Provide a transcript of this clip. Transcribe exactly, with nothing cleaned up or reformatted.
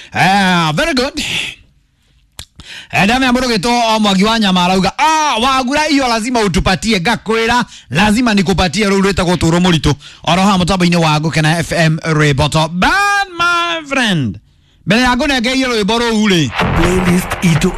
Uh, very good. Edame ambapo geto Mwangi wa Nyama arauga ah Wagura hiyo lazima utupatie gakwira lazima nikupatie rureta guturo murito oroha mutabaine wago kana F M Reboto bad my friend bele agone ge yero iboro ule playlist ito